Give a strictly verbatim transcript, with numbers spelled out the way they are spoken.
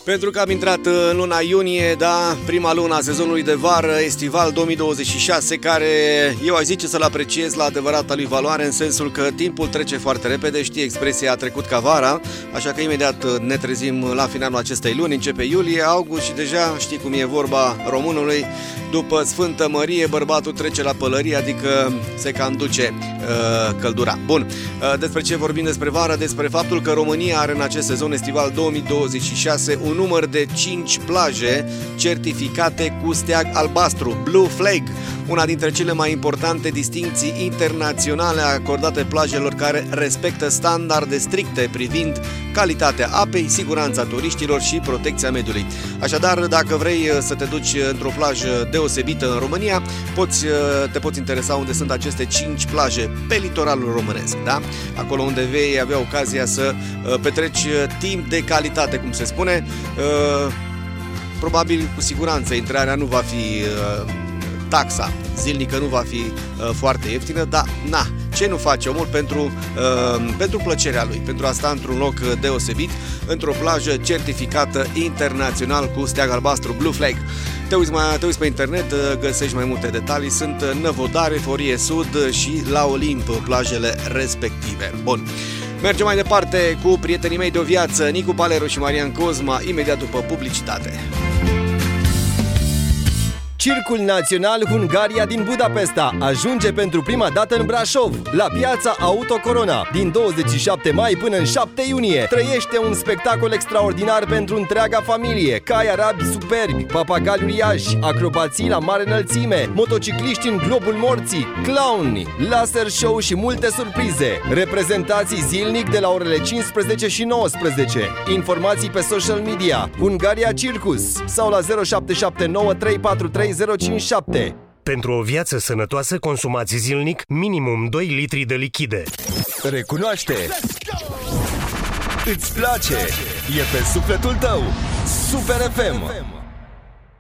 Pentru că am intrat în luna iunie, da, prima lună a sezonului de vară, estival două mii douăzeci și șase, care eu aș zice să-l apreciez la adevărata lui valoare, în sensul că timpul trece foarte repede, știi, expresia a trecut ca vara, așa că imediat ne trezim la finalul acestei luni, începe iulie, august și deja știi cum e vorba românului, după Sfântă Mărie, bărbatul trece la pălărie, adică se cam duce uh, căldura. Bun, uh, despre ce vorbim despre vară? Despre faptul că România are în acest sezon estival două mii douăzeci și șase un număr de cinci plaje certificate cu steag albastru, Blue Flag, una dintre cele mai importante distincții internaționale acordate plajelor care respectă standarde stricte privind calitatea apei, siguranța turiștilor și protecția mediului. Așadar, dacă vrei să te duci într-o plajă deosebită în România, poți, te poți interesa unde sunt aceste cinci plaje pe litoralul românesc, da? Acolo unde vei avea ocazia să petreci timp de calitate, cum se spune. Probabil, cu siguranță, intrarea nu va fi taxa zilnică, nu va fi uh, foarte ieftină, dar na, ce nu face omul pentru, uh, pentru plăcerea lui, pentru a sta într-un loc deosebit, într-o plajă certificată internațional cu steag albastru, Blue Flag. Te uiți, mai, te uiți pe internet, găsești mai multe detalii, sunt Năvodare, Forie Sud și la Olimp plajele respective. Bun. Mergem mai departe cu prietenii mei de o viață, Nicu Paleru și Marian Cosma, imediat după publicitate. Circul Național Hungaria din Budapesta ajunge pentru prima dată în Brașov, la piața Auto Corona. Din douăzeci și șapte mai până în șapte iunie, trăiește un spectacol extraordinar pentru întreaga familie. Cai arabi superbi, papagali uriași, acrobații la mare înălțime, motocicliști în globul morții, clowni, laser show și multe surprize. Reprezentații zilnic de la orele cincisprezece și nouăsprezece. Informații pe social media Hungaria Circus sau la zero șapte șapte nouă trei patru trei zero cinci șapte. Pentru o viață sănătoasă, consumați zilnic minimum doi litri de lichide. Recunoaște! Îți place! E pe sufletul tău! Super F M!